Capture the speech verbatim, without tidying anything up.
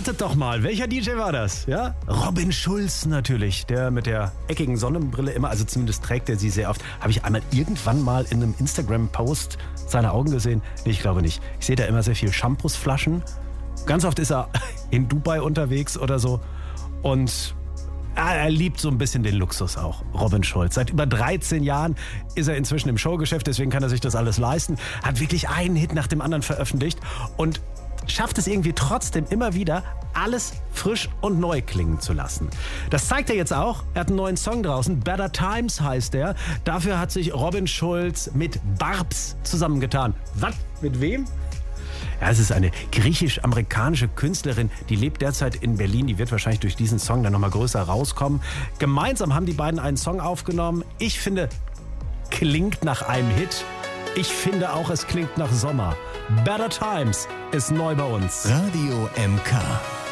Ratet doch mal, welcher D J war das? Ja? Robin Schulz natürlich, der mit der eckigen Sonnenbrille immer, also zumindest trägt er sie sehr oft. Habe ich einmal irgendwann mal in einem Instagram-Post seine Augen gesehen? Nee, ich glaube nicht. Ich sehe da immer sehr viel Shampoosflaschen. Ganz oft ist er in Dubai unterwegs oder so. Und er liebt so ein bisschen den Luxus auch, Robin Schulz. Seit über dreizehn Jahren ist er inzwischen im Showgeschäft, deswegen kann er sich das alles leisten. Hat wirklich einen Hit nach dem anderen veröffentlicht und schafft es irgendwie trotzdem immer wieder, alles frisch und neu klingen zu lassen. Das zeigt er jetzt auch. Er hat einen neuen Song draußen. Better Times heißt er. Dafür hat sich Robin Schulz mit Barbs zusammengetan. Was? Mit wem? Ja, es ist eine griechisch-amerikanische Künstlerin, die lebt derzeit in Berlin. Die wird wahrscheinlich durch diesen Song dann nochmal größer rauskommen. Gemeinsam haben die beiden einen Song aufgenommen. Ich finde, klingt nach einem Hit. Ich finde auch, es klingt nach Sommer. Better Times ist neu bei uns. Radio M K.